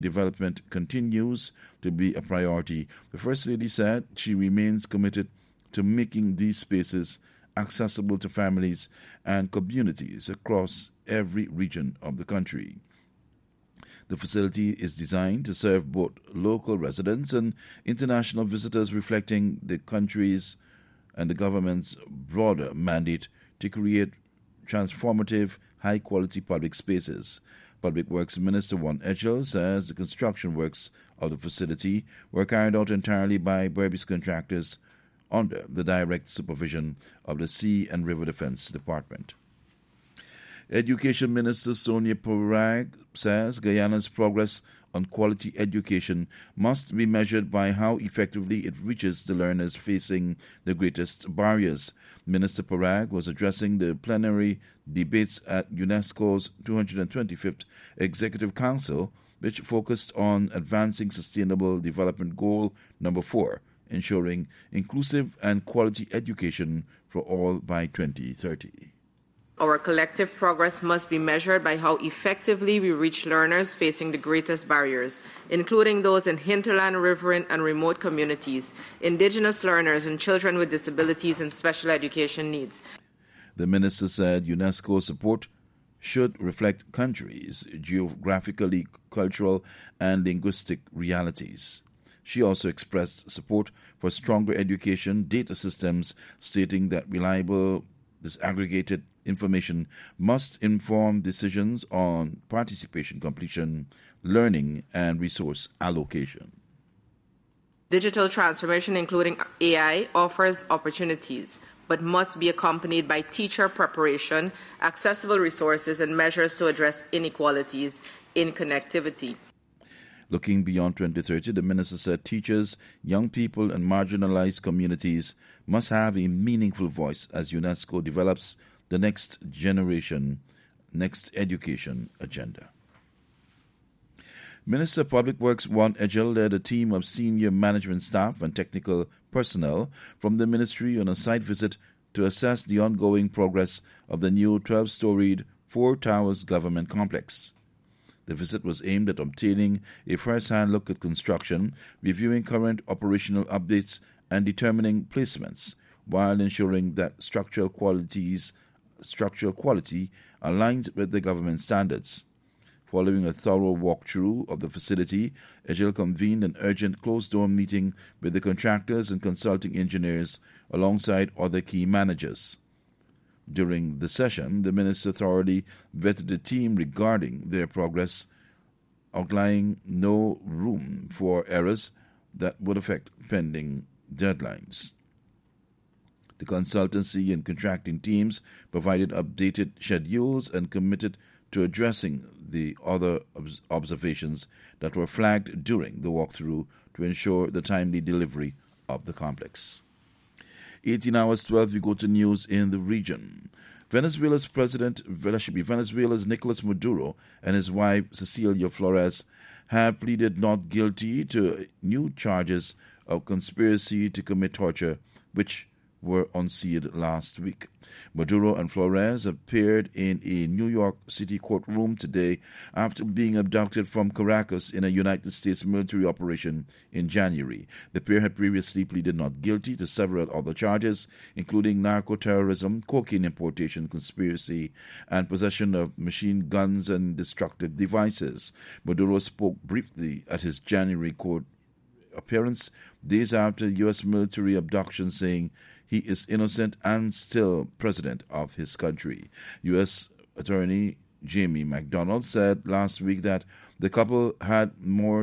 development continues to be a priority. The First Lady said she remains committed to making these spaces accessible to families and communities across every region of the country. The facility is designed to serve both local residents and international visitors, reflecting the country's and the government's broader mandate to create transformative, high-quality public spaces. Public Works Minister Juan Edgell says the construction works of the facility were carried out entirely by Berbice contractors under the direct supervision of the Sea and River Defense Department. Education Minister Sonia Parag says Guyana's progress on quality education must be measured by how effectively it reaches the learners facing the greatest barriers. Minister Parag was addressing the plenary debates at UNESCO's 225th Executive Council, which focused on advancing Sustainable Development Goal number 4, ensuring inclusive and quality education for all by 2030. Our collective progress must be measured by how effectively we reach learners facing the greatest barriers, including those in hinterland, riverine, and remote communities, indigenous learners, and children with disabilities and special education needs. The minister said UNESCO support should reflect countries' geographically, cultural, and linguistic realities. She also expressed support for stronger education data systems, stating that reliable, disaggregated information must inform decisions on participation completion, learning, and resource allocation. Digital transformation, including AI, offers opportunities, but must be accompanied by teacher preparation, accessible resources, and measures to address inequalities in connectivity. Looking beyond 2030, the minister said teachers, young people, and marginalized communities must have a meaningful voice as UNESCO develops the next education agenda. Minister of Public Works Juan Edgell led a team of senior management staff and technical personnel from the ministry on a site visit to assess the ongoing progress of the new 12-storied Four Towers government complex. The visit was aimed at obtaining a first-hand look at construction, reviewing current operational updates, and determining placements, while ensuring that structural quality aligns with the government standards. Following a thorough walkthrough of the facility, Edgell convened an urgent closed-door meeting with the contractors and consulting engineers alongside other key managers. During the session, the minister thoroughly vetted the team regarding their progress, outlining no room for errors that would affect pending deadlines. The consultancy and contracting teams provided updated schedules and committed to addressing the other observations that were flagged during the walkthrough to ensure the timely delivery of the complex. 18 hours 12, we go to news in the region. Venezuela's Nicolas Maduro and his wife Cecilia Flores have pleaded not guilty to new charges of conspiracy to commit torture, which were unsealed last week. Maduro and Flores appeared in a New York City courtroom today after being abducted from Caracas in a United States military operation in January. The pair had previously pleaded not guilty to several other charges, including narco-terrorism, cocaine importation, conspiracy, and possession of machine guns and destructive devices. Maduro spoke briefly at his January court appearance days after U.S. military abduction, saying he is innocent and still president of his country. U.S. Attorney Jamie McDonald said last week that the couple had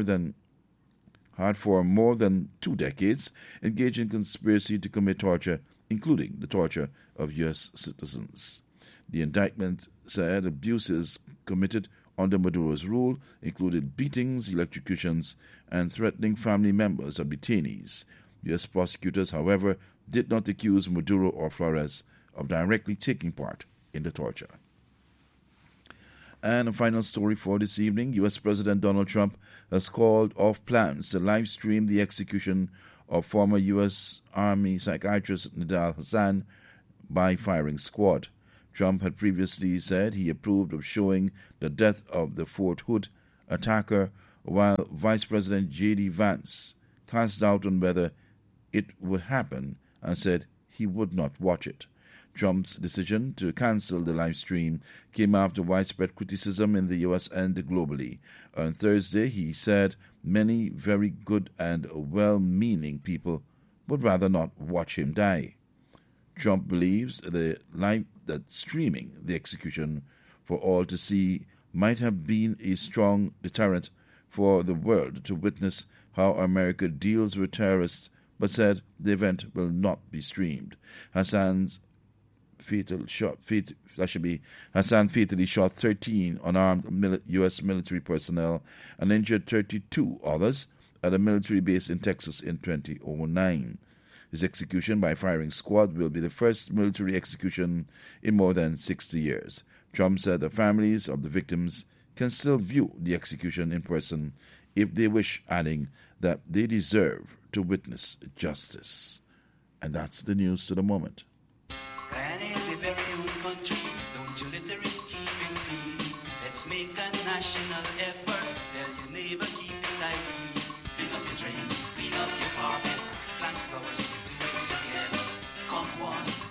for more than 2 decades engaged in conspiracy to commit torture, including the torture of U.S. citizens. The indictment said abuses committed under Maduro's rule included beatings, electrocutions, and threatening family members of detainees. U.S. prosecutors, however, did not accuse Maduro or Flores of directly taking part in the torture. And a final story for this evening. U.S. President Donald Trump has called off plans to live stream the execution of former U.S. Army psychiatrist Nidal Hasan by firing squad. Trump had previously said he approved of showing the death of the Fort Hood attacker while Vice President J.D. Vance cast doubt on whether it would happen and said he would not watch it. Trump's decision to cancel the live stream came after widespread criticism in the U.S. and globally. On Thursday, he said many very good and well-meaning people would rather not watch him die. Trump believes that streaming the execution for all to see might have been a strong deterrent for the world to witness how America deals with terrorists, but said the event will not be streamed. Hassan fatally shot 13 unarmed U.S. military personnel and injured 32 others at a military base in Texas in 2009. His execution by firing squad will be the first military execution in more than 60 years. Trump said the families of the victims can still view the execution in person if they wish, adding that they deserve to witness justice. And that's the news to the moment. And it's a very good country, don't you let the keep it clean. Let's make a national effort.